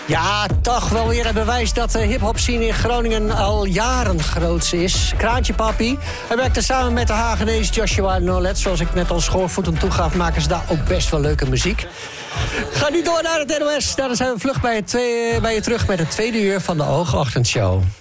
Ja, toch wel weer een bewijs dat de hip-hop scene in Groningen al jaren groot is. Kraantje Papi. Hij werkte samen met de Hagenees Joshua Nolet. Zoals ik net al schoorvoetend toegaf, maken ze daar ook best wel leuke muziek. Ga nu door naar het NOS. Daar zijn we vlug bij je terug met het tweede uur van de Hoge Ochtendshow.